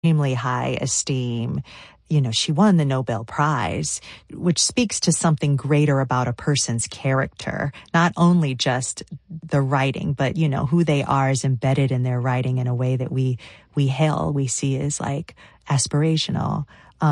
extremely high esteem. You know, she won the Nobel Prize, which speaks to something greater about a person's character, not only just the writing, but, you know, who they are is embedded in their writing in a way that we see as like aspirational.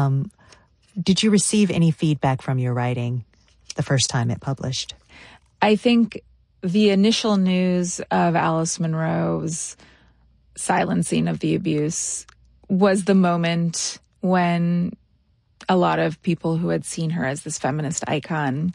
Did you receive any feedback from your writing the first time it published? I think the initial news of Alice Munro's silencing of the abuse was the moment when a lot of people who had seen her as this feminist icon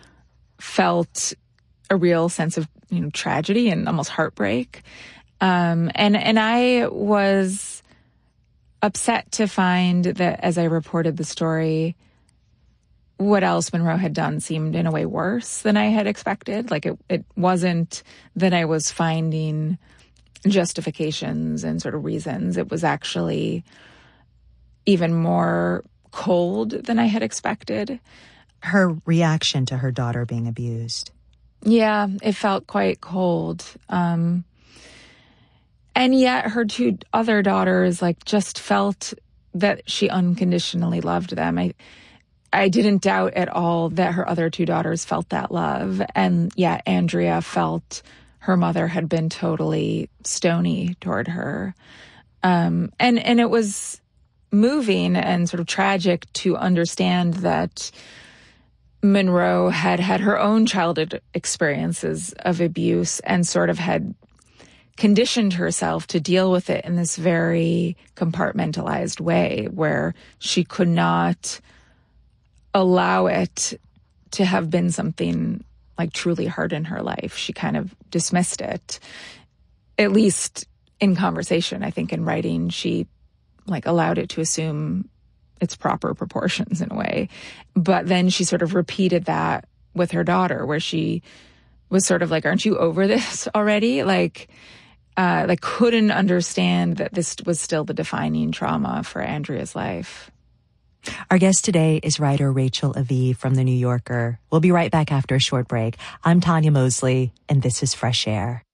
felt a real sense of, you know, tragedy and almost heartbreak. And I was upset to find that as I reported the story, what Alice Munro had done seemed in a way worse than I had expected. Like it wasn't that I was finding justifications and sort of reasons. It was actually even more cold than I had expected. Her reaction to her daughter being abused. Yeah, it felt quite cold. And yet her two other daughters, like, just felt that she unconditionally loved them. I didn't doubt at all that her other two daughters felt that love. And yet Andrea felt her mother had been totally stony toward her. And it was moving and sort of tragic to understand that Munro had her own childhood experiences of abuse and sort of had conditioned herself to deal with it in this very compartmentalized way where she could not allow it to have been something like truly hard in her life. She kind of dismissed it, at least in conversation. I think in writing, she like allowed it to assume its proper proportions in a way. But then she sort of repeated that with her daughter, where she was sort of like, aren't you over this already? Like couldn't understand that this was still the defining trauma for Andrea's life. Our guest today is writer Rachel Aviv from The New Yorker. We'll be right back after a short break. I'm Tanya Mosley, and this is Fresh Air.